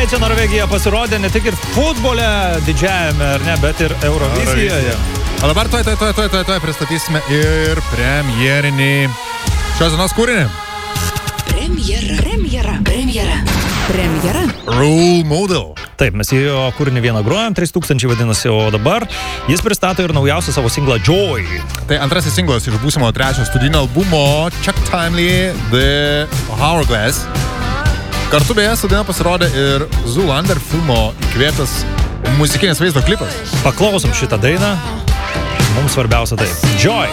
čia Norvegija pasirodė ne tik ir futbole didžiajame, ar ne, bet ir Eurovizijoje. O dabar tuoj pristatysime ir premjerinį šios dienos kūrinį. Premjera. Role Model. Taip, mes jo kūrinį vieną grojam, 3000 vadinasi, o dabar jis pristato ir naujausią savo singlą Joy. Tai antrasis singlas iš būsimo trečio studijinio albumo Chuck Timely The Hourglass. Kartu beje su daina pasirodė ir Zoolander filmo įkvėptas muzikinis vaizdo klipas. Paklausom šitą dainą. Mums svarbiausia tai Joy.